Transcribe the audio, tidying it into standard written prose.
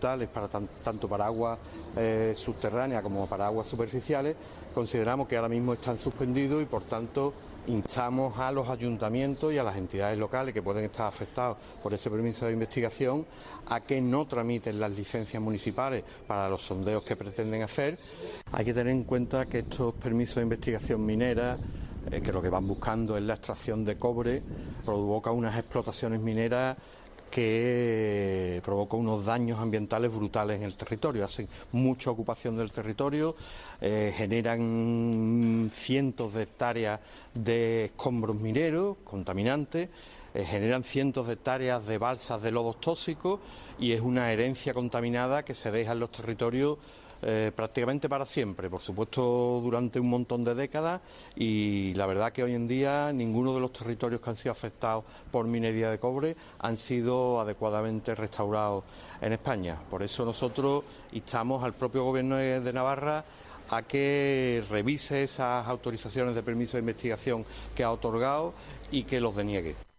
brutales para tanto para aguas subterráneas como para aguas superficiales, consideramos que ahora mismo están suspendidos y por tanto instamos a los ayuntamientos y a las entidades locales que pueden estar afectados por ese permiso de investigación a que no tramiten las licencias municipales para los sondeos que pretenden hacer. Hay que tener en cuenta que estos permisos de investigación minera, que lo que van buscando es la extracción de cobre, provoca unas explotaciones mineras que provoca unos daños ambientales brutales en el territorio, hacen mucha ocupación del territorio, generan cientos de hectáreas de escombros mineros contaminantes, generan cientos de hectáreas de balsas de lodos tóxicos y es una herencia contaminada que se deja en los territorios prácticamente para siempre, por supuesto durante un montón de décadas, y la verdad que hoy en día ninguno de los territorios que han sido afectados por minería de cobre han sido adecuadamente restaurados en España. Por eso nosotros instamos al propio Gobierno de Navarra a que revise esas autorizaciones de permiso de investigación que ha otorgado y que los deniegue.